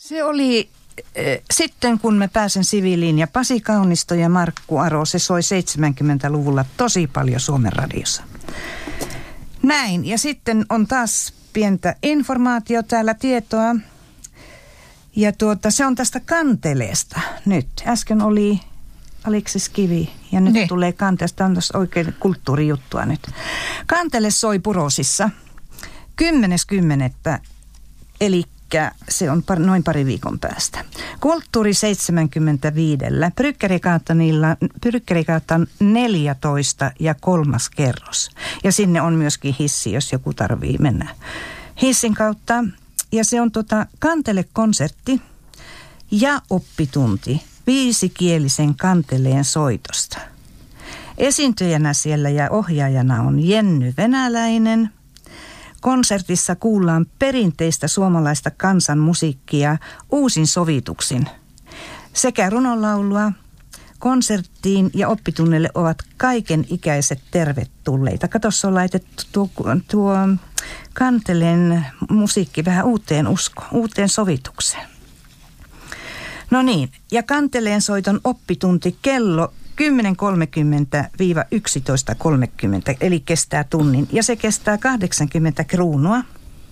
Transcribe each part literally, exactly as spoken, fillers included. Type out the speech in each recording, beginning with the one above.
Se oli äh, sitten, kun mä pääsen siviiliin ja Pasi Kaunisto ja Markku Aro, se soi seitsemänkymmentäluvulla tosi paljon Suomen radiossa. Näin, ja sitten on taas pientä informaatio täällä, tietoa. Ja tuota, se on tästä kanteleesta nyt. Äsken oli Aleksis Kivi ja nyt ne. Tulee kanteleesta. On tässä oikein kulttuurijuttua nyt. Kantele soi Purosissa kymmenes kymmenettä eli se on par, noin pari viikon päästä. Kulttuuri seitsemänkymmentäviisi, Brykkerikaatan neljätoista ja kolmas kerros. Ja sinne on myöskin hissi, jos joku tarvii mennä hissin kautta. Ja se on tota kantelekonsertti ja oppitunti viisikielisen kanteleen soitosta. Esiintyjänä siellä ja ohjaajana on Jenny Venäläinen. Konsertissa kuullaan perinteistä suomalaista kansanmusiikkia uusin sovituksin. Sekä runonlaulua, konserttiin ja oppitunnille ovat kaiken ikäiset tervetulleita. Katossa on laitettu tuo, tuo kanteleen musiikki vähän uuteen uskoon, uuteen sovitukseen. No niin, ja kanteleen soiton oppitunti kello kymmenen kolmekymmentä - yksitoista kolmekymmentä, eli kestää tunnin. Ja se kestää kahdeksankymmentä kruunua.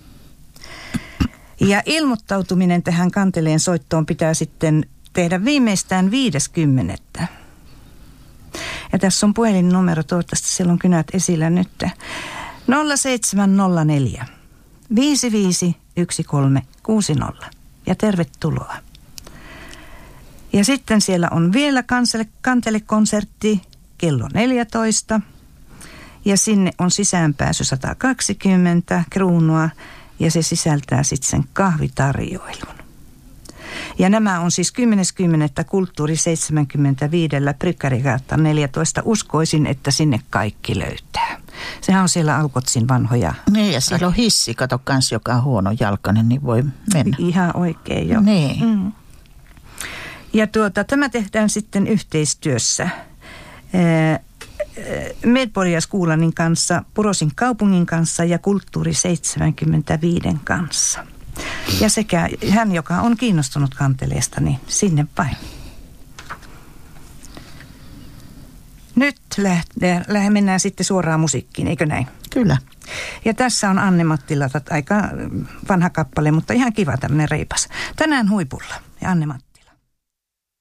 Ja ilmoittautuminen tähän kanteleen soittoon pitää sitten tehdä viimeistään viides kymmenettä. Ja tässä on puhelinnumero, toivottavasti siellä on kynät esillä nyt. nolla seitsemän nolla neljä viisi viisi yksi kolme kuusi nolla. Ja tervetuloa. Ja sitten siellä on vielä kansele, kantelekonsertti kello neljätoista. Ja sinne on sisäänpääsy sata kaksikymmentä kruunua ja se sisältää sitten sen kahvitarjoilun. Ja nämä on siis kymmenes kymmenettä kulttuuri seitsemänkymmentäviisi, Brykkerikaatan neljätoista. Uskoisin, että sinne kaikki löytää. Sehän on siellä Alkotsin vanhoja. Niin, ja siellä on hissi, kato kans, joka on huono jalkainen, niin voi mennä. Ihan oikein, joo. Niin. Mm. Ja tuota, tämä tehdään sitten yhteistyössä Medborgarskolan kanssa, Purosin kaupungin kanssa ja Kulttuuri seitsemänkymmentäviisi kanssa. Ja sekä hän, joka on kiinnostunut kanteleesta, niin sinne päin. Nyt lähtee, lähde, mennään sitten suoraan musiikkiin, eikö näin? Kyllä. Ja tässä on Anne Mattila, aika vanha kappale, mutta ihan kiva tämmöinen reipas. Tänään huipulla ja Anne Mattila.